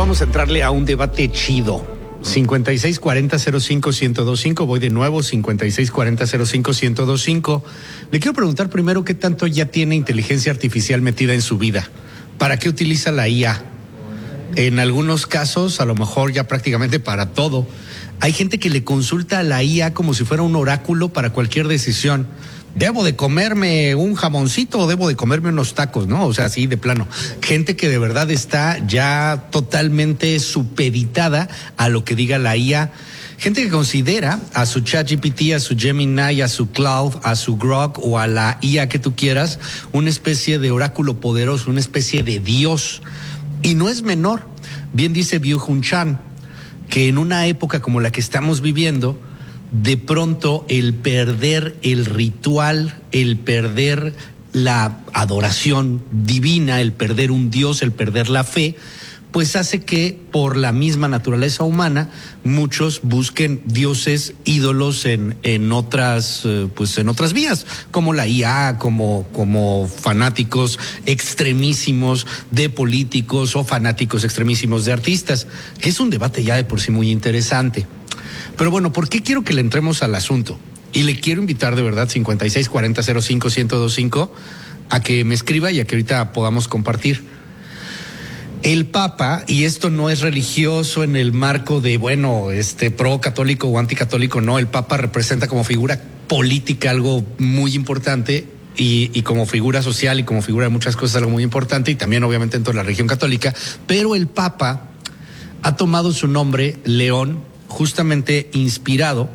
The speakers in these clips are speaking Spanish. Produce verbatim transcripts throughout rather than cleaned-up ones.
vamos a entrarle a un debate chido. cincuenta y seis cuarenta cero cinco ciento veinticinco, voy de nuevo, cincuenta y seis cuarenta cero cinco ciento veinticinco. Le quiero preguntar primero qué tanto ya tiene inteligencia artificial metida en su vida. ¿Para qué utiliza la I A? En algunos casos, a lo mejor ya prácticamente para todo. Hay gente que le consulta a la I A como si fuera un oráculo para cualquier decisión. ¿Debo de comerme un jamoncito o debo de comerme unos tacos? ¿No? O sea, así de plano. Gente que de verdad está ya totalmente supeditada a lo que diga la I A. Gente que considera a su ChatGPT, a su Gemini, a su Cloud, a su Grok o a la I A que tú quieras, una especie de oráculo poderoso, una especie de Dios. Y no es menor. Bien dice Byung-Hun Chan, que en una época como la que estamos viviendo, de pronto el perder el ritual, el perder la adoración divina, el perder un Dios, el perder la fe, pues hace que por la misma naturaleza humana muchos busquen dioses, ídolos en, en otras, pues en otras vías, como la I A, como, como fanáticos extremísimos de políticos o fanáticos extremísimos de artistas, que es un debate ya de por sí muy interesante. Pero bueno, ¿por qué quiero que le entremos al asunto? Y le quiero invitar de verdad, cincuenta y seis cuarenta cero cinco ciento veinticinco, a que me escriba y a que ahorita podamos compartir. El Papa, y esto no es religioso en el marco de, bueno, este pro católico o anticatólico, no, el Papa representa como figura política algo muy importante y, y como figura social y como figura de muchas cosas algo muy importante, y también obviamente en toda la religión católica, pero el Papa ha tomado su nombre, León, justamente inspirado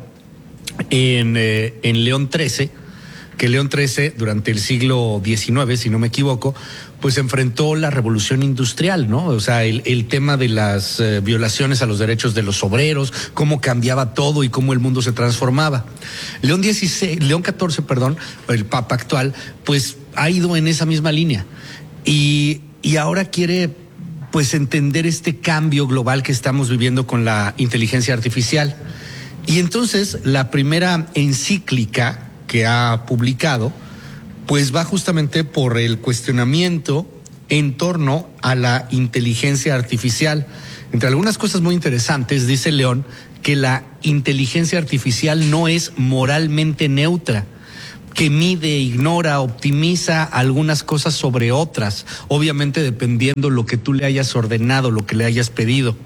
en, eh, en León trece, que León trece durante el siglo diecinueve, si no me equivoco, pues enfrentó la revolución industrial, ¿no? O sea, el, el tema de las eh, violaciones a los derechos de los obreros, cómo cambiaba todo y cómo el mundo se transformaba. León dieciséis, León catorce, perdón, el Papa actual, pues ha ido en esa misma línea y, y ahora quiere pues entender este cambio global que estamos viviendo con la inteligencia artificial. Y entonces la primera encíclica que ha publicado pues va justamente por el cuestionamiento en torno a la inteligencia artificial. Entre algunas cosas muy interesantes, dice León que la inteligencia artificial no es moralmente neutra, que mide, ignora, optimiza algunas cosas sobre otras, obviamente dependiendo lo que tú le hayas ordenado, lo que le hayas pedido.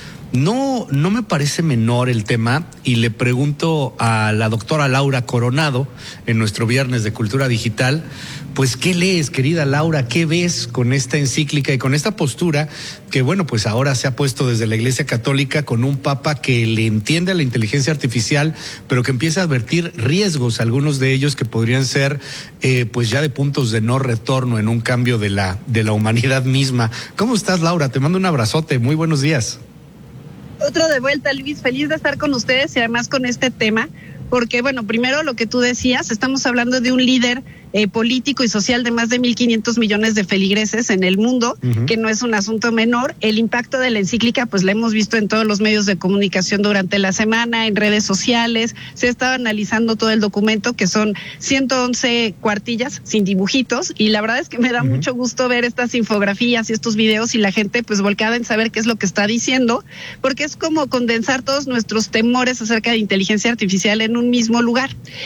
No, no me parece menor el tema, y le pregunto a la doctora Laura Coronado en nuestro viernes de Cultura Digital, pues ¿qué lees, querida Laura? ¿Qué ves con esta encíclica y con esta postura que, bueno, pues ahora se ha puesto desde la Iglesia Católica con un Papa que le entiende a la inteligencia artificial, pero que empieza a advertir riesgos, algunos de ellos que podrían ser eh, pues ya de puntos de no retorno en un cambio de la, de la humanidad misma? ¿Cómo estás, Laura? Te mando un abrazote, muy buenos días. Otro de vuelta, Luis, feliz de estar con ustedes y además con este tema, porque bueno, primero lo que tú decías, estamos hablando de un líder eh, político y social de más de mil quinientos millones de feligreses en el mundo, uh-huh. que no es un asunto menor. El impacto de la encíclica, pues la hemos visto en todos los medios de comunicación durante la semana, en redes sociales. Se ha estado analizando todo el documento, que son ciento once cuartillas sin dibujitos, y la verdad es que me da uh-huh. mucho gusto ver estas infografías y estos videos y la gente pues volcada en saber qué es lo que está diciendo, porque es como condensar todos nuestros temores acerca de inteligencia artificial en un mismo lugar.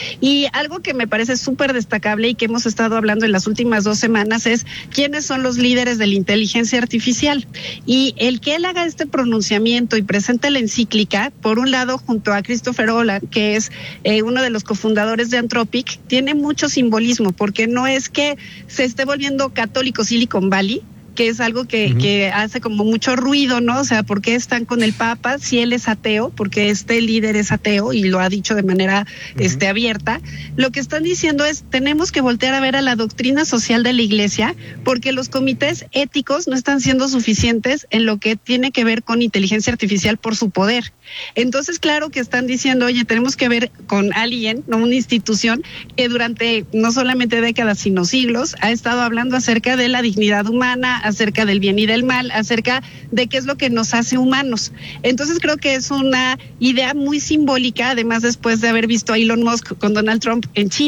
Y algo que me parece súper destacable y que hemos estado hablando en las últimas dos semanas es quiénes son los líderes de la inteligencia artificial. Y el que él haga este pronunciamiento y presente la encíclica, por un lado junto a Christopher Holland, que es eh, uno de los cofundadores de Anthropic, tiene mucho simbolismo, porque no es que se esté volviendo católico Silicon Valley, que es algo que, uh-huh. que hace como mucho ruido, ¿no? O sea, ¿por qué están con el Papa si él es ateo? Porque este líder es ateo y lo ha dicho de manera uh-huh. este, abierta. Lo que están diciendo es, tenemos que voltear a ver a la doctrina social de la Iglesia, porque los comités éticos no están siendo suficientes en lo que tiene que ver con inteligencia artificial por su poder. Entonces, claro que están diciendo, oye, tenemos que ver con alguien, no una institución, que durante no solamente décadas, sino siglos, ha estado hablando acerca de la dignidad humana, acerca del bien y del mal, acerca de qué es lo que nos hace humanos. Entonces creo que es una idea muy simbólica, además después de haber visto a Elon Musk con Donald Trump en China.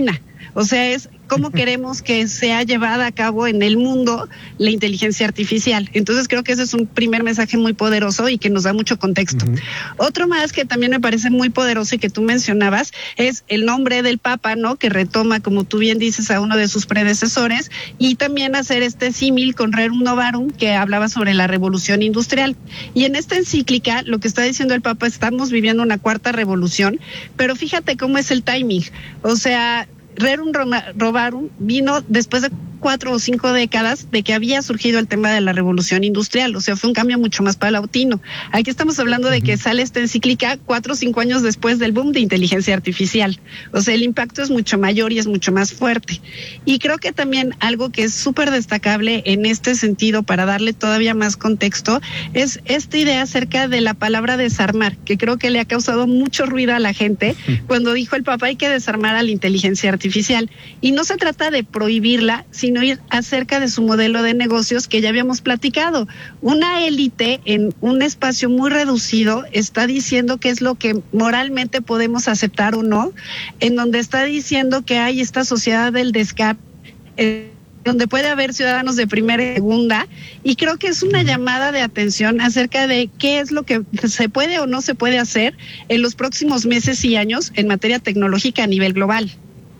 O sea, es cómo queremos que sea llevada a cabo en el mundo la inteligencia artificial. Entonces creo que ese es un primer mensaje muy poderoso y que nos da mucho contexto. Uh-huh. Otro más que también me parece muy poderoso y que tú mencionabas es el nombre del Papa, ¿no? Que retoma, como tú bien dices, a uno de sus predecesores, y también hacer este símil con Rerum Novarum, que hablaba sobre la revolución industrial. Y en esta encíclica, lo que está diciendo el Papa, estamos viviendo una cuarta revolución, pero fíjate cómo es el timing. O sea, Rerum Novarum vino después de cuatro o cinco décadas de que había surgido el tema de la revolución industrial, o sea, fue un cambio mucho más paulatino. Aquí estamos hablando de que sale esta encíclica cuatro o cinco años después del boom de inteligencia artificial, o sea, el impacto es mucho mayor y es mucho más fuerte. Y creo que también algo que es súper destacable en este sentido, para darle todavía más contexto, es esta idea acerca de la palabra desarmar, que creo que le ha causado mucho ruido a la gente cuando dijo el Papa hay que desarmar a la inteligencia artificial, y no se trata de prohibirla, sino sino ir acerca de su modelo de negocios que ya habíamos platicado. Una élite en un espacio muy reducido está diciendo qué es lo que moralmente podemos aceptar o no, en donde está diciendo que hay esta sociedad del descarte, eh, donde puede haber ciudadanos de primera y segunda, y creo que es una llamada de atención acerca de qué es lo que se puede o no se puede hacer en los próximos meses y años en materia tecnológica a nivel global.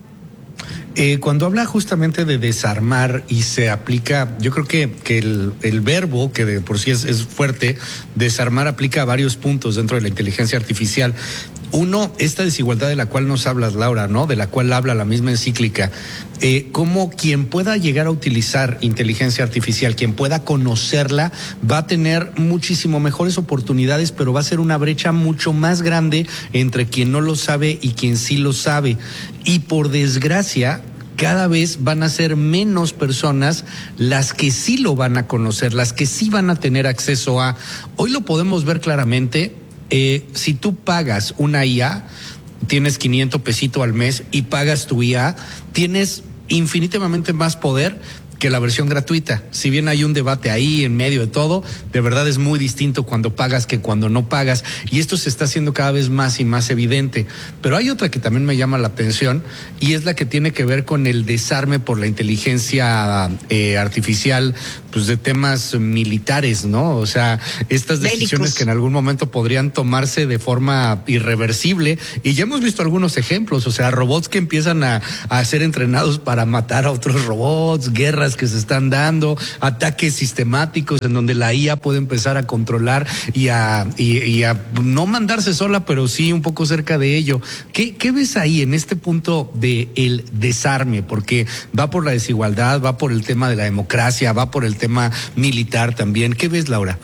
Eh, cuando habla justamente de desarmar y se aplica, yo creo que, que el, el verbo, que de por sí es, es fuerte, desarmar aplica a varios puntos dentro de la inteligencia artificial. Uno, esta desigualdad de la cual nos hablas, Laura, ¿no? De la cual habla la misma encíclica. Eh, cómo quien pueda llegar a utilizar inteligencia artificial, quien pueda conocerla, va a tener muchísimo mejores oportunidades, pero va a ser una brecha mucho más grande entre quien no lo sabe y quien sí lo sabe. Y por desgracia, cada vez van a ser menos personas las que sí lo van a conocer, las que sí van a tener acceso a. Hoy lo podemos ver claramente. Eh, si tú pagas una I A, tienes quinientos pesitos al mes y pagas tu I A, tienes infinitamente más poder que la versión gratuita. Si bien hay un debate ahí en medio de todo, de verdad es muy distinto cuando pagas que cuando no pagas, y esto se está haciendo cada vez más y más evidente. Pero hay otra que también me llama la atención, y es la que tiene que ver con el desarme por la inteligencia eh, artificial, pues de temas militares, ¿no? O sea, estas decisiones bélicos que en algún momento podrían tomarse de forma irreversible, y ya hemos visto algunos ejemplos, o sea, robots que empiezan a, a ser entrenados para matar a otros robots, guerras que se están dando, ataques sistemáticos en donde la I A puede empezar a controlar y a, y, y a no mandarse sola, pero sí un poco cerca de ello. ¿Qué, qué ves ahí en este punto de el desarme? Porque va por la desigualdad, va por el tema de la democracia, va por el tema militar también. ¿Qué ves, Laura?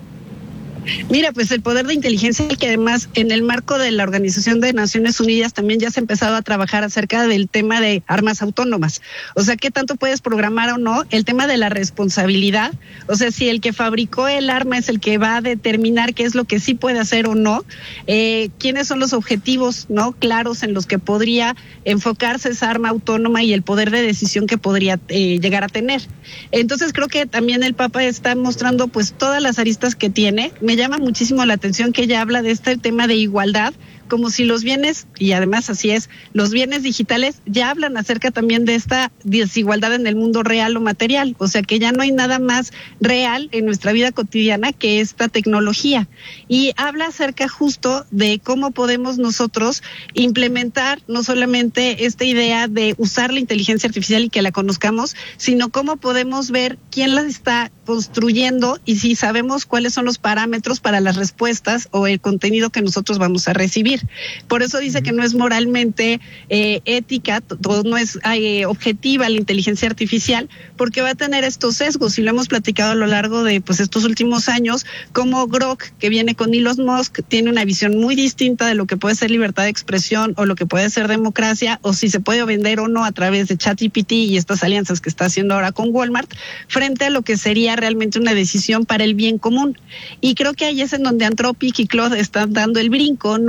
Mira, pues el poder de inteligencia, que además en el marco de la Organización de Naciones Unidas también ya se ha empezado a trabajar acerca del tema de armas autónomas. O sea, qué tanto puedes programar o no, el tema de la responsabilidad. O sea, si el que fabricó el arma es el que va a determinar qué es lo que sí puede hacer o no, eh, quiénes son los objetivos, ¿no?, claros en los que podría enfocarse esa arma autónoma y el poder de decisión que podría eh, llegar a tener. Entonces creo que también el Papa está mostrando pues todas las aristas que tiene. Me llama muchísimo la atención que ella habla de este tema de igualdad, como si los bienes, y además así es, los bienes digitales ya hablan acerca también de esta desigualdad en el mundo real o material, o sea que ya no hay nada más real en nuestra vida cotidiana que esta tecnología, y habla acerca justo de cómo podemos nosotros implementar no solamente esta idea de usar la inteligencia artificial y que la conozcamos, sino cómo podemos ver quién la está construyendo y si sabemos cuáles son los parámetros para las respuestas o el contenido que nosotros vamos a recibir. Por eso dice que no es moralmente eh, ética, todo no es eh, objetiva la inteligencia artificial, porque va a tener estos sesgos, y lo hemos platicado a lo largo de pues estos últimos años, como Grok, que viene con Elon Musk, tiene una visión muy distinta de lo que puede ser libertad de expresión o lo que puede ser democracia, o si se puede vender o no a través de ChatGPT y estas alianzas que está haciendo ahora con Walmart, frente a lo que sería realmente una decisión para el bien común. Y creo que ahí es en donde Anthropic y Claude están dando el brinco, ¿no?, en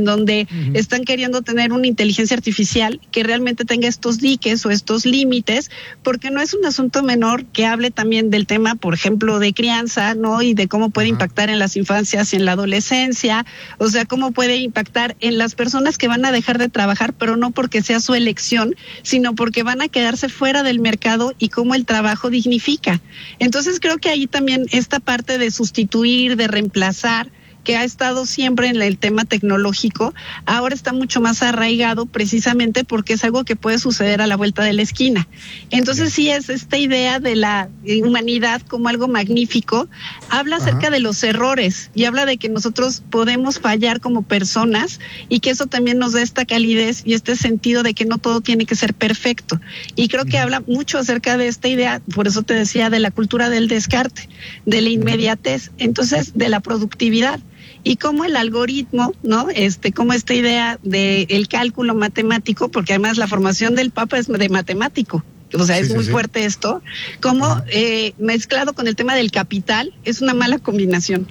en donde uh-huh. están queriendo tener una inteligencia artificial que realmente tenga estos diques o estos límites, porque no es un asunto menor que hable también del tema, por ejemplo, de crianza, ¿no? Y de cómo puede uh-huh. impactar en las infancias y en la adolescencia, o sea, cómo puede impactar en las personas que van a dejar de trabajar, pero no porque sea su elección, sino porque van a quedarse fuera del mercado y cómo el trabajo dignifica. Entonces creo que ahí también esta parte de sustituir, de reemplazar, que ha estado siempre en el tema tecnológico, ahora está mucho más arraigado precisamente porque es algo que puede suceder a la vuelta de la esquina. Entonces sí es esta idea de la humanidad como algo magnífico, habla Ajá. acerca de los errores y habla de que nosotros podemos fallar como personas y que eso también nos da esta calidez y este sentido de que no todo tiene que ser perfecto. Y creo que Ajá. habla mucho acerca de esta idea, por eso te decía, de la cultura del descarte, de la inmediatez, entonces de la productividad. Y cómo el algoritmo, ¿no? Este, como esta idea de el cálculo matemático, porque además la formación del Papa es de matemático, o sea, sí, es sí, muy sí. fuerte esto, como eh, mezclado con el tema del capital, es una mala combinación.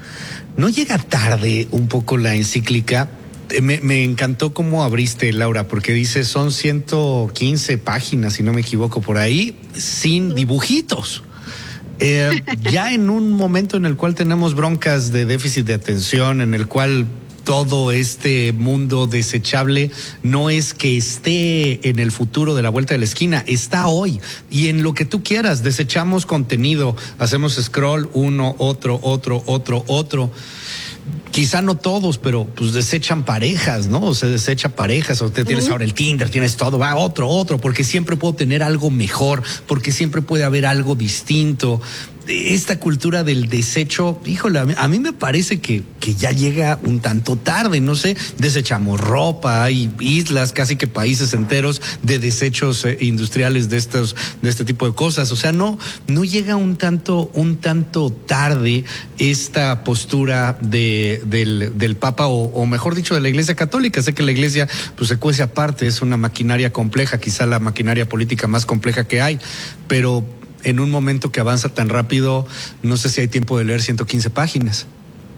¿No llega tarde un poco la encíclica? Me, me encantó cómo abriste, Laura, porque dice son ciento quince páginas, si no me equivoco, por ahí, sin dibujitos. Eh, ya en un momento en el cual tenemos broncas de déficit de atención, en el cual todo este mundo desechable no es que esté en el futuro de la vuelta de la esquina, está hoy. Y en lo que tú quieras, desechamos contenido, hacemos scroll, uno, otro, otro, otro, otro. Quizá no todos, pero pues desechan parejas, ¿no? O se desecha parejas, o te tienes uh-huh. ahora el Tinder, tienes todo, va otro, otro, porque siempre puedo tener algo mejor, porque siempre puede haber algo distinto. Esta cultura del desecho, híjole, a mí, a mí me parece que, que ya llega un tanto tarde, no sé, desechamos ropa, hay islas, casi que países enteros de desechos eh, industriales de estos, de este tipo de cosas, o sea, no, no llega un tanto, un tanto tarde esta postura de, del, del Papa, o, o mejor dicho, de la Iglesia Católica. Sé que la Iglesia, pues se cuece aparte, es una maquinaria compleja, quizá la maquinaria política más compleja que hay, pero en un momento que avanza tan rápido, no sé si hay tiempo de leer ciento quince páginas.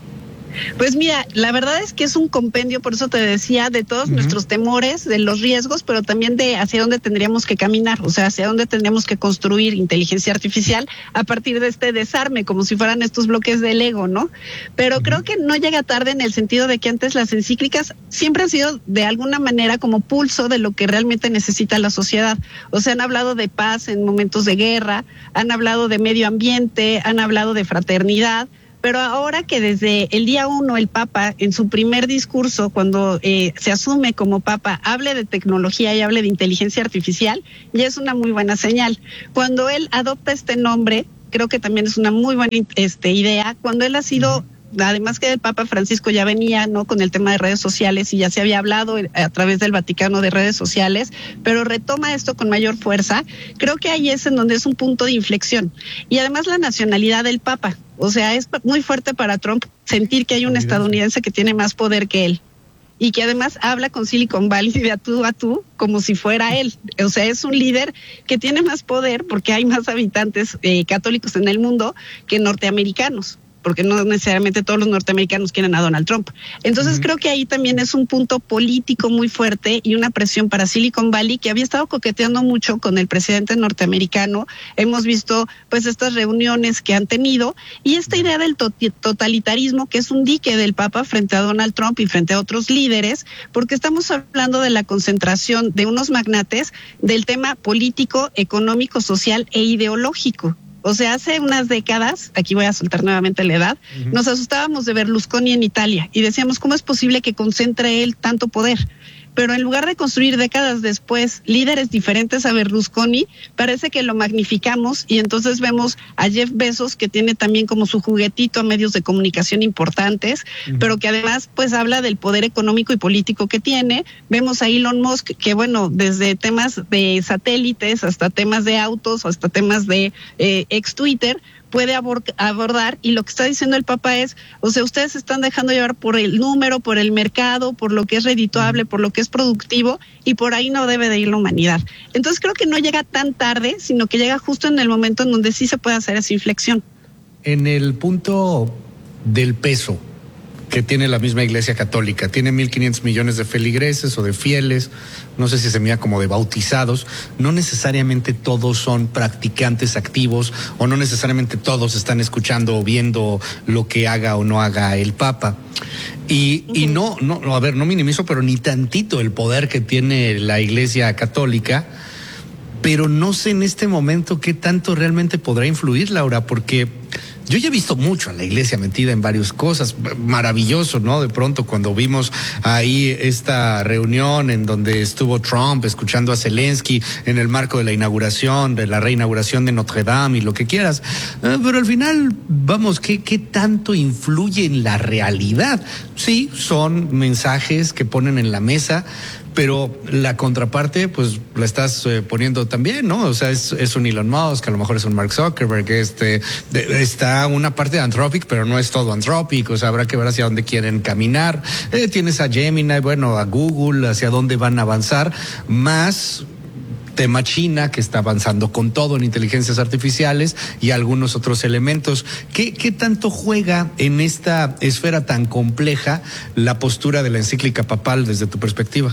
Pues mira, la verdad es que es un compendio, por eso te decía, de todos uh-huh. nuestros temores, de los riesgos, pero también de hacia dónde tendríamos que caminar, o sea, hacia dónde tendríamos que construir inteligencia artificial a partir de este desarme, como si fueran estos bloques del ego, ¿no? Pero uh-huh. creo que no llega tarde en el sentido de que antes las encíclicas siempre han sido de alguna manera como pulso de lo que realmente necesita la sociedad. O sea, han hablado de paz en momentos de guerra, han hablado de medio ambiente, han hablado de fraternidad. Pero ahora que desde el día uno el Papa, en su primer discurso, cuando eh, se asume como Papa, hable de tecnología y hable de inteligencia artificial, ya es una muy buena señal. Cuando él adopta este nombre, creo que también es una muy buena este, idea. Cuando él ha sido... Además que el Papa Francisco ya venía, ¿no?, con el tema de redes sociales y ya se había hablado a través del Vaticano de redes sociales, pero retoma esto con mayor fuerza. Creo que ahí es en donde es un punto de inflexión. Y además la nacionalidad del Papa. O sea, es muy fuerte para Trump sentir que hay un estadounidense que tiene más poder que él. Y que además habla con Silicon Valley de a tú a tú como si fuera él. O sea, es un líder que tiene más poder porque hay más habitantes eh, católicos en el mundo que norteamericanos, porque no necesariamente todos los norteamericanos quieren a Donald Trump. Entonces uh-huh. creo que ahí también es un punto político muy fuerte y una presión para Silicon Valley, que había estado coqueteando mucho con el presidente norteamericano. Hemos visto pues estas reuniones que han tenido y esta idea del to- totalitarismo, que es un dique del Papa frente a Donald Trump y frente a otros líderes, porque estamos hablando de la concentración de unos magnates del tema político, económico, social e ideológico. O sea, hace unas décadas, aquí voy a soltar nuevamente la edad, uh-huh. nos asustábamos de Berlusconi en Italia y decíamos, ¿cómo es posible que concentre él tanto poder? Pero en lugar de construir décadas después líderes diferentes a Berlusconi, parece que lo magnificamos y entonces vemos a Jeff Bezos, que tiene también como su juguetito a medios de comunicación importantes, uh-huh. pero que además pues habla del poder económico y político que tiene. Vemos a Elon Musk, que bueno, desde temas de satélites hasta temas de autos, hasta temas de eh, ex Twitter, puede abordar, y lo que está diciendo el Papa es, o sea, ustedes se están dejando llevar por el número, por el mercado, por lo que es redituable, por lo que es productivo, y por ahí no debe de ir la humanidad. Entonces creo que no llega tan tarde, sino que llega justo en el momento en donde sí se puede hacer esa inflexión. En el punto del peso, que tiene la misma Iglesia Católica. Tiene mil quinientos millones de feligreses o de fieles, no sé si se mira como de bautizados. No necesariamente todos son practicantes activos o no necesariamente todos están escuchando o viendo lo que haga o no haga el Papa. Y, uh-huh. y no, no, a ver, no minimizo, pero ni tantito el poder que tiene la Iglesia Católica, pero no sé en este momento qué tanto realmente podrá influir, Laura, porque yo ya he visto mucho a la iglesia metida en varias cosas. Maravilloso, ¿no? De pronto cuando vimos ahí esta reunión en donde estuvo Trump escuchando a Zelensky en el marco de la inauguración, de la reinauguración de Notre Dame y lo que quieras. Eh, pero al final, vamos, ¿qué, qué tanto influye en la realidad? Sí, son mensajes que ponen en la mesa, pero la contraparte, pues la estás eh, poniendo también, ¿no? O sea, es, es un Elon Musk, a lo mejor es un Mark Zuckerberg, este, de, está una parte de Anthropic, pero no es todo Anthropic, o sea, habrá que ver hacia dónde quieren caminar. Eh, tienes a Gemini, bueno, a Google, hacia dónde van a avanzar, más tema China, que está avanzando con todo en inteligencias artificiales y algunos otros elementos. ¿Qué, qué tanto juega en esta esfera tan compleja la postura de la encíclica papal desde tu perspectiva?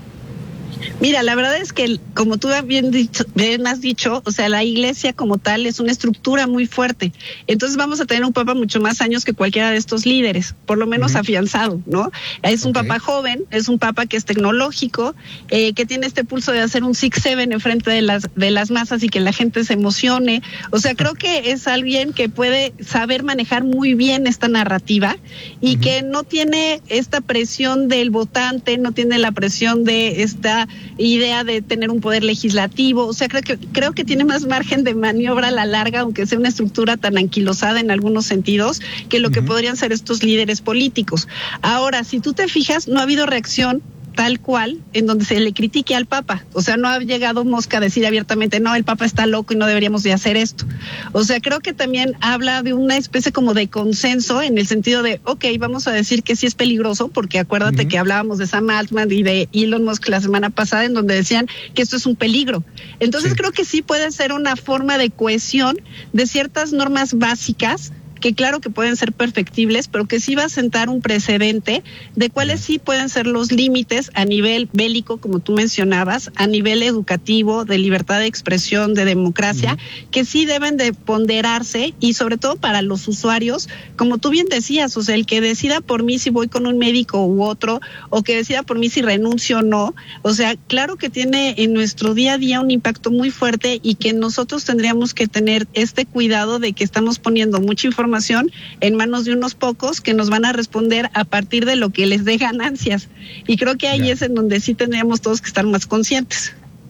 Mira, la verdad es que, como tú bien, dicho, bien has dicho, o sea, la iglesia como tal es una estructura muy fuerte. Entonces vamos a tener un papa mucho más años que cualquiera de estos líderes, por lo menos uh-huh. afianzado, ¿no? Es un okay. papa joven, es un papa que es tecnológico, eh, que tiene este pulso de hacer un six seven en frente de las, de las masas y que la gente se emocione. O sea, creo que es alguien que puede saber manejar muy bien esta narrativa y uh-huh. que no tiene esta presión del votante, no tiene la presión de esta idea de tener un poder legislativo. O sea, creo que creo que tiene más margen de maniobra a la larga, aunque sea una estructura tan anquilosada en algunos sentidos, que lo uh-huh. que podrían ser estos líderes políticos. Ahora, si tú te fijas, no ha habido reacción tal cual en donde se le critique al Papa. O sea, no ha llegado Mosca a decir abiertamente, no, el Papa está loco y no deberíamos de hacer esto. O sea, creo que también habla de una especie como de consenso en el sentido de, ok, vamos a decir que sí es peligroso, porque acuérdate uh-huh. que hablábamos de Sam Altman y de Elon Musk la semana pasada, en donde decían que esto es un peligro. Entonces sí. creo que sí puede ser una forma de cohesión de ciertas normas básicas que claro que pueden ser perfectibles, pero que sí va a sentar un precedente de cuáles sí pueden ser los límites a nivel bélico, como tú mencionabas, a nivel educativo, de libertad de expresión, de democracia, uh-huh. que sí deben de ponderarse, y sobre todo para los usuarios, como tú bien decías, o sea, el que decida por mí si voy con un médico u otro, o que decida por mí si renuncio o no, o sea, claro que tiene en nuestro día a día un impacto muy fuerte, y que nosotros tendríamos que tener este cuidado de que estamos poniendo mucha información en manos de unos pocos que nos van a responder a partir de lo que les dé ganancias. Y creo que ahí yeah. es en donde sí tendríamos todos que estar más conscientes.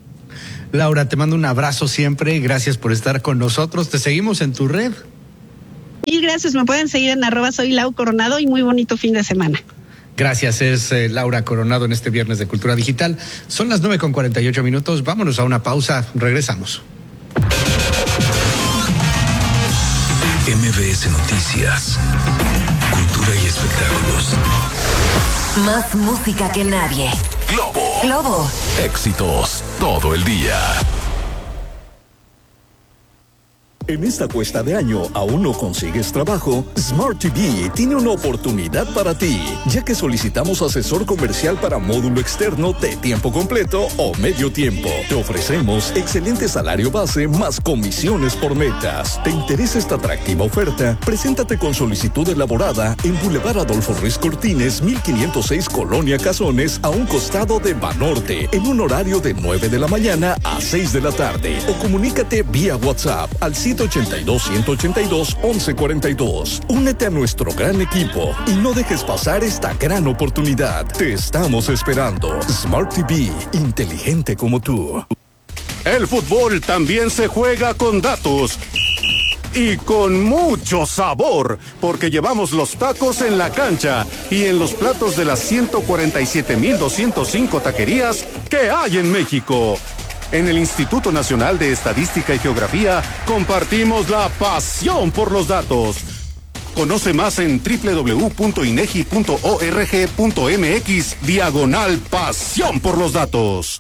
Laura, te mando un abrazo siempre, gracias por estar con nosotros, te seguimos en tu red. Y gracias, me pueden seguir en arroba soy Lau Coronado, y muy bonito fin de semana. Gracias, es eh, Laura Coronado en este viernes de Cultura Digital. Son las nueve con cuarenta y ocho minutos, vámonos a una pausa, regresamos. M B S Noticias, cultura y espectáculos. Más música que nadie. Globo. Globo. Éxitos todo el día. En esta cuesta de año, ¿aún no consigues trabajo? Smart T V tiene una oportunidad para ti, ya que solicitamos asesor comercial para módulo externo de tiempo completo o medio tiempo. Te ofrecemos excelente salario base más comisiones por metas. ¿Te interesa esta atractiva oferta? Preséntate con solicitud elaborada en Boulevard Adolfo Ruiz Cortines, mil quinientos seis Colonia Cazones, a un costado de Banorte, en un horario de nueve de la mañana a seis de la tarde. O comunícate vía WhatsApp al siete ochenta y dos, ciento ochenta y dos, once cuarenta y dos. Únete a nuestro gran equipo y no dejes pasar esta gran oportunidad. Te estamos esperando. Smart T V, inteligente como tú. El fútbol también se juega con datos. Y con mucho sabor, porque llevamos los tacos en la cancha y en los platos de las ciento cuarenta y siete mil doscientos cinco taquerías que hay en México. En el Instituto Nacional de Estadística y Geografía compartimos la pasión por los datos. Conoce más en doble u doble u doble u punto inegi punto org punto mx diagonal pasión por los datos.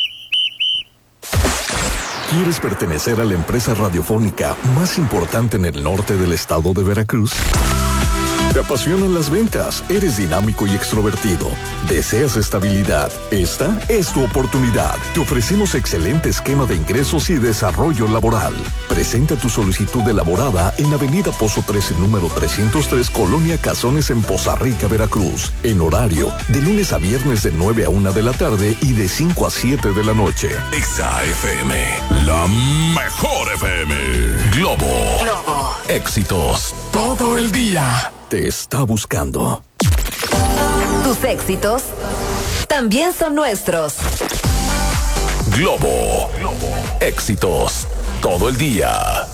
¿Quieres pertenecer a la empresa radiofónica más importante en el norte del estado de Veracruz? Te apasionan las ventas, eres dinámico y extrovertido. ¿Deseas estabilidad? Esta es tu oportunidad. Te ofrecemos excelente esquema de ingresos y desarrollo laboral. Presenta tu solicitud elaborada en Avenida Pozo trece, número trescientos tres, Colonia Cazones, en Poza Rica, Veracruz. En horario de lunes a viernes de nueve a una de la tarde y de cinco a siete de la noche. Exa F M, la mejor F M. Globo. Globo. Éxitos todo el día. Te está buscando. Tus éxitos también son nuestros. Globo. Éxitos todo el día.